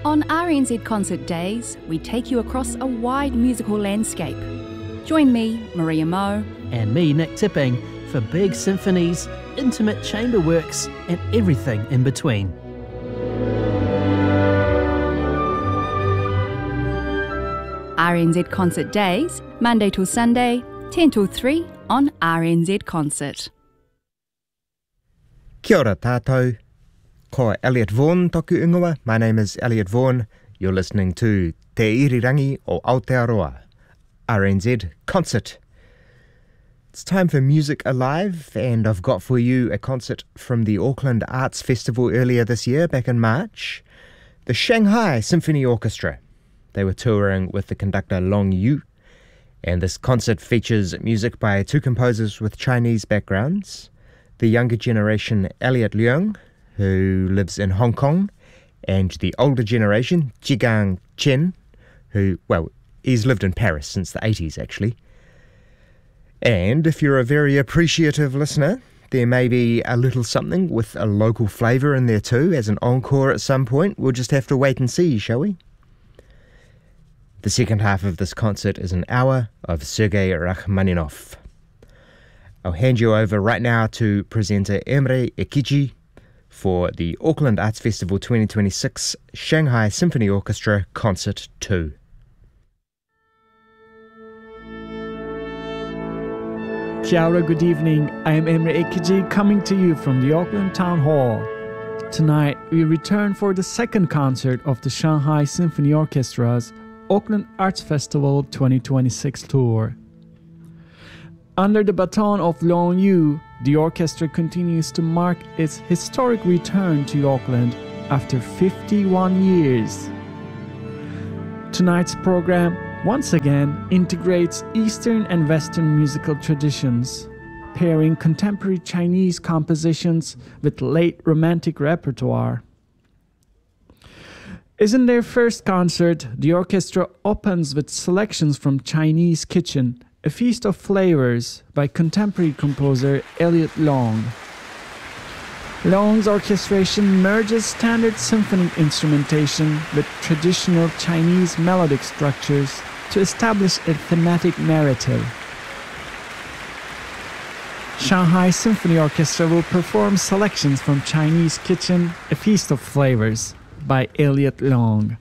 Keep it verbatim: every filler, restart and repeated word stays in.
On R N Z Concert Days, we take you across a wide musical landscape. Join me, Maria Moe, and me, Nick Tipping, for big symphonies, intimate chamber works, and everything in between. R N Z Concert Days, Monday till Sunday, ten till three on R N Z Concert. Kia ora tātou. Ko Elliot Vaughan toku ingoa. My name is Elliot Vaughan. You're listening to Te Irirangi o Aotearoa, R N Z Concert. It's time for Music Alive, and I've got for you a concert from the Auckland Arts Festival earlier this year, back in March. The Shanghai Symphony Orchestra. They were touring with the conductor Long Yu, and this concert features music by two composers with Chinese backgrounds. The younger generation, Elliot Leung, who lives in Hong Kong, and the older generation, Jigang Chen, who, well, he's lived in Paris since the eighties, actually. And if you're a very appreciative listener, there may be a little something with a local flavour in there too, as an encore at some point. We'll just have to wait and see, shall we? The second half of this concert is an hour of Sergei Rachmaninoff. I'll hand you over right now to presenter Emre Ekici for the Auckland Arts Festival twenty twenty-six Shanghai Symphony Orchestra Concert two. Kia ora, good evening. I am Emre Ekici coming to you from the Auckland Town Hall. Tonight, we return for the second concert of the Shanghai Symphony Orchestra's Auckland Arts Festival twenty twenty-six tour. Under the baton of Long Yu, the orchestra continues to mark its historic return to Auckland after fifty-one years. Tonight's program once again integrates Eastern and Western musical traditions, pairing contemporary Chinese compositions with late Romantic repertoire. In their first concert, the orchestra opens with selections from Chinese Kitchen, A Feast of Flavors by contemporary composer Elliot Leung. Leung's orchestration merges standard symphonic instrumentation with traditional Chinese melodic structures to establish a thematic narrative. Shanghai Symphony Orchestra will perform selections from Chinese Kitchen, A Feast of Flavors by Elliot Leung.